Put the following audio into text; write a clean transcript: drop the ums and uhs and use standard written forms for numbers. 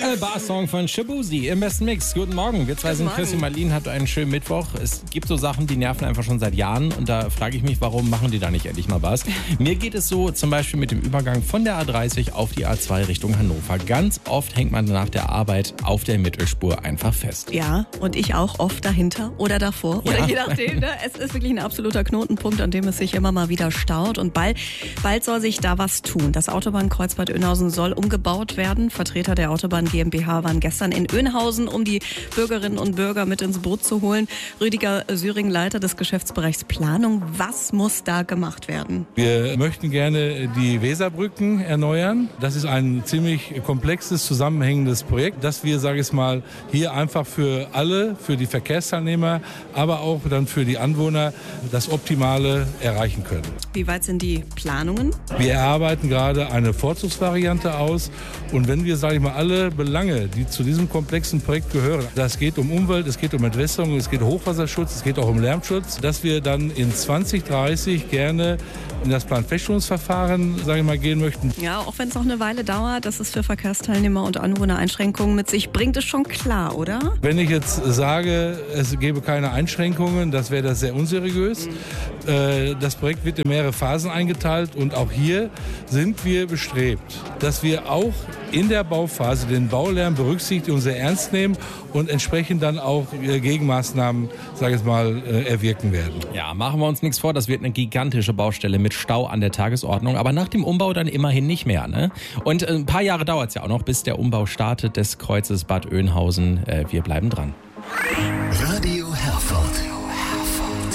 Bar-Song von Shabuzi im besten Mix. Guten Morgen. Wir zwei sind Chrissy Marlin, hat einen schönen Mittwoch. Es gibt so Sachen, die nerven einfach schon seit Jahren. Und da frage ich mich, warum machen die da nicht endlich mal was? Mir geht es so zum Beispiel mit dem Übergang von der A30 auf die A2 Richtung Hannover. Ganz oft hängt man nach der Arbeit auf der Mittelspur einfach fest. Ja, und ich auch oft dahinter oder davor oder je nachdem. Ne? Es ist wirklich ein absoluter Knotenpunkt, an dem es sich immer mal wieder staut. Und bald soll sich da was tun. Das Autobahnkreuz Bad Oeynhausen soll umgebaut werden. Vertreter der Autobahn GmbH waren gestern in Oeynhausen, um die Bürgerinnen und Bürger mit ins Boot zu holen. Rüdiger Süring, Leiter des Geschäftsbereichs Planung. Was muss da gemacht werden? Wir möchten gerne die Weserbrücken erneuern. Das ist ein ziemlich komplexes, zusammenhängendes Projekt, das wir, sage ich mal, hier einfach für alle, für die Verkehrsteilnehmer, aber auch dann für die Anwohner das Optimale erreichen können. Wie weit sind die Planungen? Wir erarbeiten gerade eine Vorzugsvariante aus. Und wenn wir, sage ich mal, alle Belange, die zu diesem komplexen Projekt gehören, das geht um Umwelt, es geht um Entwässerung, es geht um Hochwasserschutz, es geht auch um Lärmschutz, dass wir dann in 2030 gerne in das Planfeststellungsverfahren, sage ich mal, gehen möchten. Ja, auch wenn es noch eine Weile dauert, dass es für Verkehrsteilnehmer und Anwohner Einschränkungen mit sich bringt, ist schon klar, oder? Wenn ich jetzt sage, es gäbe keine Einschränkungen, das wäre das sehr unseriös. Das Projekt wird in mehrere Phasen eingeteilt und auch hier sind wir bestrebt, dass wir auch in der Bauphase den Baulärm berücksichtigen und sehr ernst nehmen und entsprechend dann auch Gegenmaßnahmen, sage ich mal, erwirken werden. Ja, machen wir uns nichts vor, das wird eine gigantische Baustelle mit Stau an der Tagesordnung, aber nach dem Umbau dann immerhin nicht mehr, ne? Und ein paar Jahre dauert es ja auch noch, bis der Umbau startet des Kreuzes Bad Oeynhausen. Wir bleiben dran.